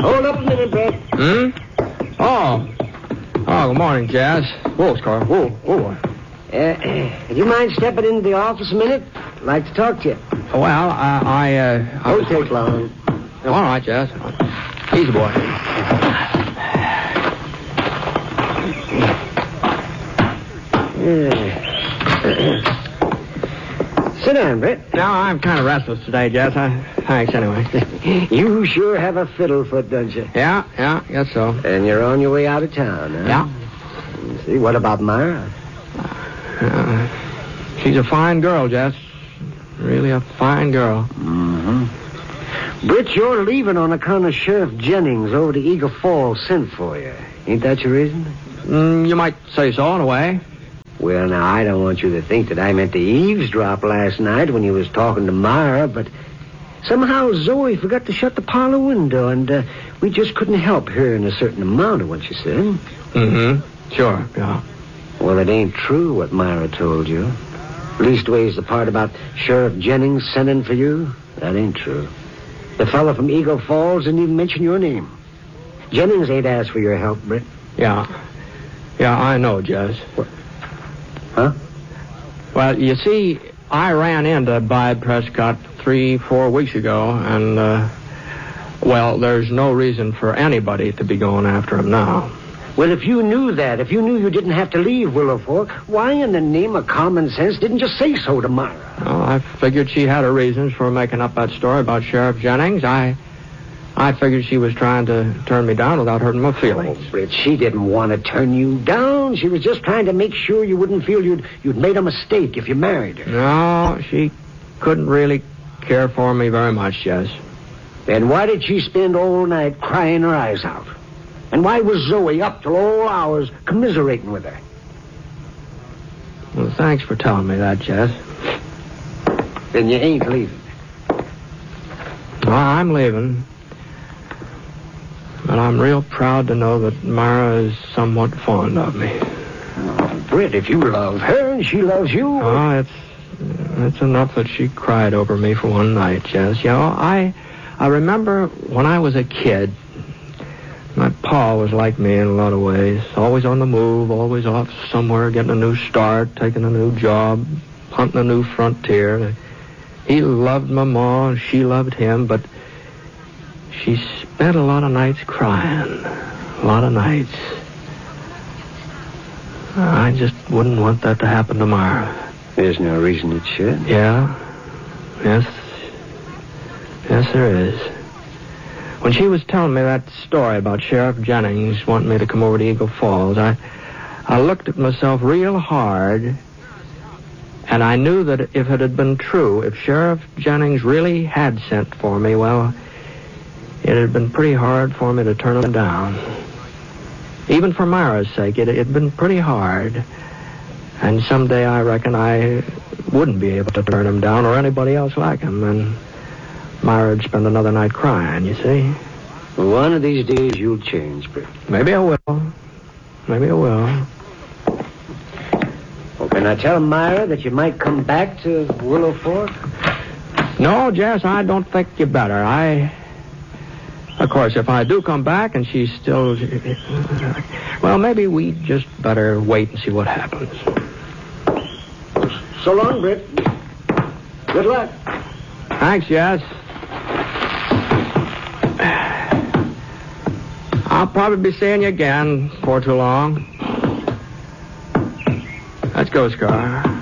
Hold up a minute, Brett. Oh, good morning, Jazz. Whoa, Scar. Whoa. Do you mind stepping into the office a minute? I'd like to talk to you. Well, I Don't take long. All right, Jazz. Easy, boy. Sit down, Brett. Now, I'm kind of restless today, Jazz. Thanks, anyway. You sure have a fiddlefoot, don't you? Yeah, guess so. And you're on your way out of town, huh? Yeah. See, what about Myra? She's a fine girl, Jess. Really a fine girl. Mm-hmm. Britt, you're leaving on account of Sheriff Jennings over to Eagle Falls sent for you. Ain't that your reason? You might say so, in a way. Well, now, I don't want you to think that I meant to eavesdrop last night when you was talking to Myra, but somehow Zoe forgot to shut the parlor window, and we just couldn't help hearing a certain amount of what she said. Mm-hmm. Sure, yeah. Well, it ain't true what Myra told you. Leastways, the part about Sheriff Jennings sending for you, that ain't true. The fella from Eagle Falls didn't even mention your name. Jennings ain't asked for your help, Britt. Yeah, I know, Jess. What? Huh? Well, you see, I ran into Bob Prescott 3-4 weeks ago, and, well, there's no reason for anybody to be going after him now. Well, if you knew that, if you knew you didn't have to leave Willow Fork, why in the name of common sense didn't you say so to Myra? Well, I figured she had her reasons for making up that story about Sheriff Jennings. I figured she was trying to turn me down without hurting my feelings. Oh, Britt, she didn't want to turn you down. She was just trying to make sure you wouldn't feel you'd made a mistake if you married her. No, she couldn't really care for me very much, Jess. Then why did she spend all night crying her eyes out? And why was Zoe up till all hours commiserating with her? Well, thanks for telling me that, Jess. Then you ain't leaving. Well, I'm leaving. But I'm real proud to know that Myra is somewhat fond of me. Oh, Britt, if you love her and she loves you... Oh, it's enough that she cried over me for one night, Jess. You know, I remember when I was a kid... My pa was like me in a lot of ways. Always on the move, always off somewhere, getting a new start, taking a new job, hunting a new frontier. He loved my ma, and she loved him, but she spent a lot of nights crying. A lot of nights. I just wouldn't want that to happen to Myra. There's no reason it should. Yeah. Yes, there is. When she was telling me that story about Sheriff Jennings wanting me to come over to Eagle Falls, I looked at myself real hard, and I knew that if it had been true, if Sheriff Jennings really had sent for me, well, it had been pretty hard for me to turn him down. Even for Myra's sake, it had been pretty hard. And someday I reckon I wouldn't be able to turn him down or anybody else like him, and Myra would spend another night crying, you see. One of these days you'll change, Britt. Maybe I will. Maybe I will. Well, can I tell Myra that you might come back to Willow Fork? No, Jess, I don't think you better. Of course, if I do come back and she's still... Well, maybe we just better wait and see what happens. So long, Britt. Good luck. Thanks, Jess. I'll probably be seeing you again before too long. Let's go, Scar.